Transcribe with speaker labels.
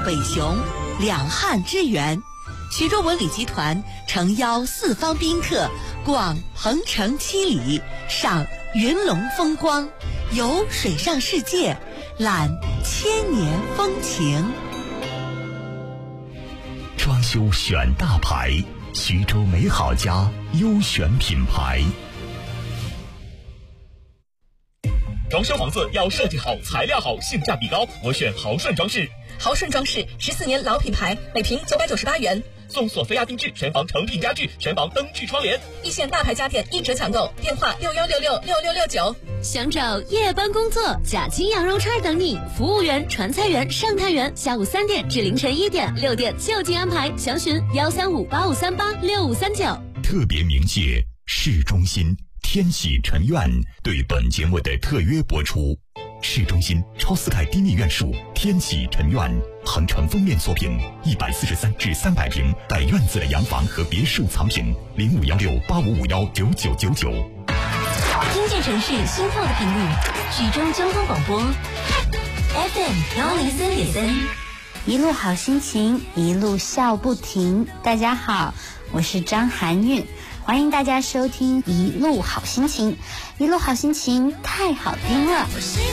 Speaker 1: 北雄，两汉之源。徐州文旅集团诚邀四方宾客逛鹏城七里，赏云龙风光，游水上世界，览千年风情。
Speaker 2: 装修选大牌，徐州美好家优选品牌。
Speaker 3: 装修房子要设计好，材料好，性价比高，我选豪顺装饰。
Speaker 4: 豪顺装饰14年老品牌，每平998元，
Speaker 3: 送索菲亚定制，全房成品家具，全房灯具窗帘，
Speaker 4: 一线大牌家电1折抢购，电话61666669。
Speaker 5: 想找夜班工作，假期羊肉串等你，服务员、传菜员、上菜员，下午3点至凌晨1点，6点就近安排，详询13585386539。
Speaker 2: 特别鸣谢市中心天喜臣苑对本节目的特约播出。市中心超4盖低密院墅天喜臣苑，恒城封面作品，143至300平带院子的洋房和别墅藏品，051685519999。
Speaker 5: 听见城市心跳的频率，徐州交通广播 FM 103.3。
Speaker 6: 一路好心情，一路笑不停。大家好，我是张含韵，欢迎大家收听一路好心情。一路好心情太好听了。